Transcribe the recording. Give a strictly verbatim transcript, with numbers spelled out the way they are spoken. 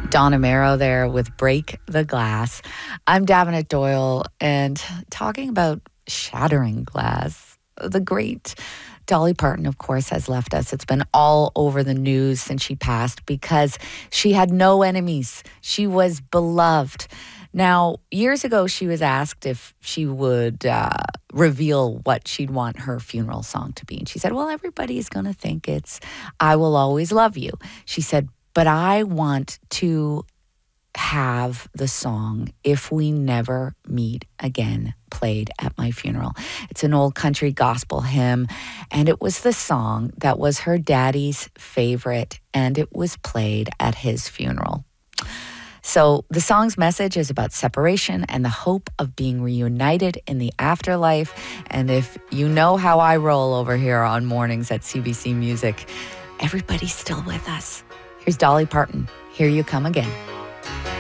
Don Amaro there with Break the Glass. I'm Davenant Doyle, and talking about shattering glass, the great Dolly Parton, of course, has left us. It's been all over the news since she passed because she had no enemies. She was beloved. Now, years ago, she was asked if she would uh, reveal what she'd want her funeral song to be. And she said, well, everybody's going to think it's I Will Always Love You. She said, but I want to have the song If We Never Meet Again played at my funeral. It's an old country gospel hymn, and it was the song that was her daddy's favorite, and it was played at his funeral. So the song's message is about separation and the hope of being reunited in the afterlife. And if you know how I roll over here on mornings at C B C Music, everybody's still with us. Here's Dolly Parton, Here You Come Again.